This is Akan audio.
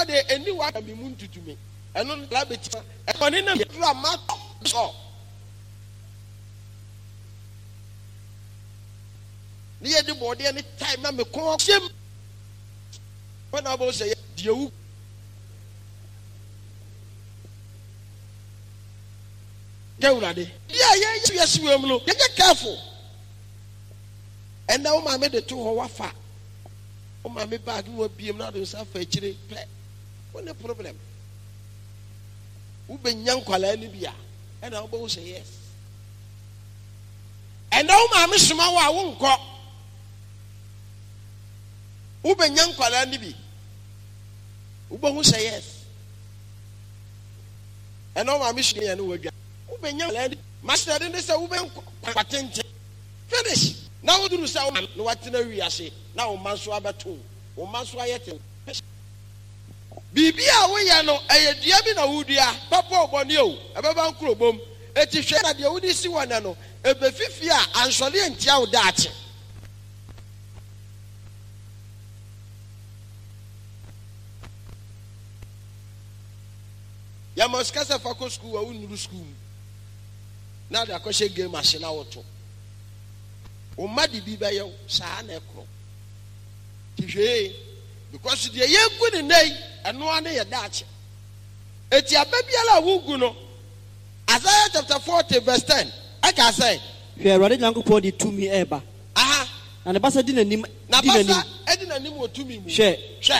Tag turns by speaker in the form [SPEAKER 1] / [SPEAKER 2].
[SPEAKER 1] de anyone be moon to me. And on rabbit, and on in a drama. Near the body any time, I'm a call him. When I was say, you. Yes, we will look. Get careful. And now, I made the 2 hour fat. Oh, my bag will be not in South Fetchy. What the problem? Who been young Colania? And I'll both say yes. And now, my Miss Mawa won't call. Who been young Colania? Who won't say yes? And now, my mission and who been young lady. Master didn't say, who been finish. Now, do sound what we are saying. Now, Mansua too. O Mansua yet. Bibia, we are no a diabina woodia, Papa Bonio, a baban crobum, a t-shirt at the Udisi one, a befifia, and Solien Tiao dat. Yamoskasa Fako school, or Unu school. Now the Akoshe game machine auto. O Madi Bibayo, Sanecro. Because the year good in day and no one a Dutch. It's your baby ala wuguno. Isaiah chapter 40, verse 10. I can say,
[SPEAKER 2] you are running uncle for the 2 me ever.
[SPEAKER 1] Aha,
[SPEAKER 2] and the bassa didn't name.
[SPEAKER 1] Nabasa, Edina Nimo to me.
[SPEAKER 2] Share.